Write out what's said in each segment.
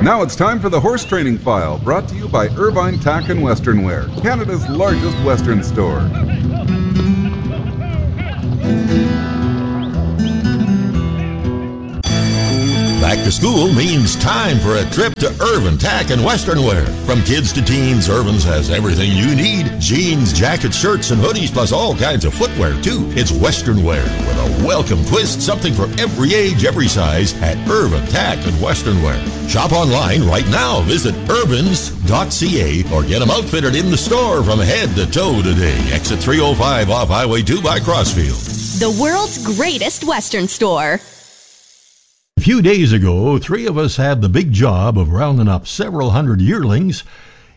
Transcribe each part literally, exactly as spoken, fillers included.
Now it's time for the Horse Training File, brought to you by Irvine Tack and Western Wear, Canada's largest Western store. Back to school means time for a trip to Irvine Tack and Western Wear. From kids to teens, Irvine's has everything you need. Jeans, jackets, shirts, and hoodies, plus all kinds of footwear, too. It's Western Wear with a welcome twist, something for every age, every size at Irvine Tack and Western Wear. Shop online right now. Visit irvines dot c a or get them outfitted in the store from head to toe today. Exit three oh five off Highway two by Crossfield. The world's greatest Western store. A few days ago, three of us had the big job of rounding up several hundred yearlings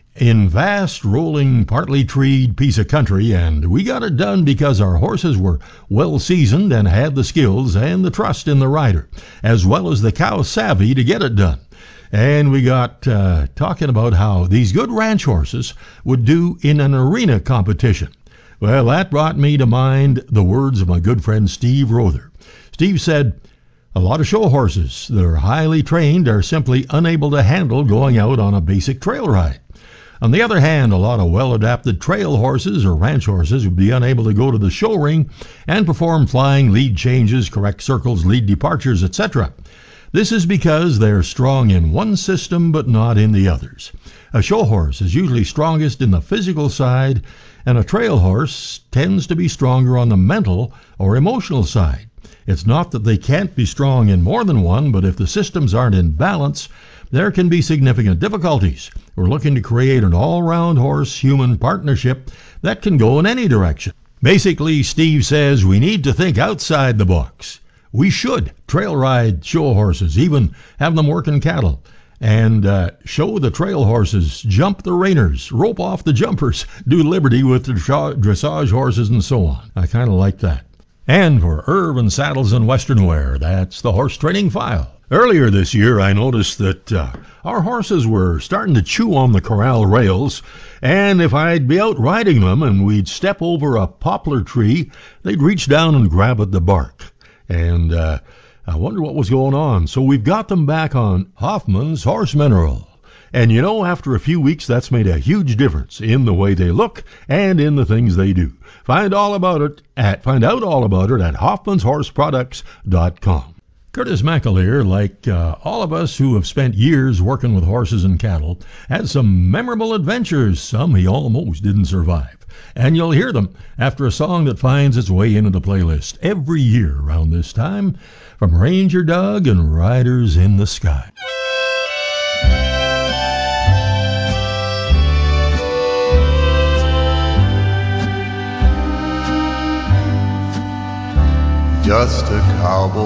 in vast, rolling, partly treed piece of country, and we got it done because our horses were well seasoned and had the skills and the trust in the rider, as well as the cow savvy to get it done. And we got uh, talking about how these good ranch horses would do in an arena competition. Well, that brought me to mind the words of my good friend Steve Rother. Steve said, "A lot of show horses that are highly trained are simply unable to handle going out on a basic trail ride. On the other hand, a lot of well-adapted trail horses or ranch horses would be unable to go to the show ring and perform flying, lead changes, correct circles, lead departures, et cetera. This is because they're strong in one system but not in the others. A show horse is usually strongest in the physical side, and a trail horse tends to be stronger on the mental or emotional side. It's not that they can't be strong in more than one, but if the systems aren't in balance, there can be significant difficulties. We're looking to create an all-round horse-human partnership that can go in any direction." Basically, Steve says we need to think outside the box. We should trail ride show horses, even have them working cattle, and uh, show the trail horses, jump the reiners, rope off the jumpers, do liberty with the dressage horses, and so on. I kind of like that. And for Irvine Saddles and Western Wear, that's the Horse Training File. Earlier this year, I noticed that uh, our horses were starting to chew on the corral rails, and if I'd be out riding them and we'd step over a poplar tree, they'd reach down and grab at the bark. And uh, I wonder what was going on. So we've got them back on Hoffman's Horse Mineral. And you know, after a few weeks, that's made a huge difference in the way they look and in the things they do. Find all about it at find out all about it at hoffmans horse products dot com. Curtis McAleer, like uh, all of us who have spent years working with horses and cattle, had some memorable adventures. Some he almost didn't survive. And you'll hear them after a song that finds its way into the playlist every year around this time, from Ranger Doug and Riders in the Sky. Just a cowboy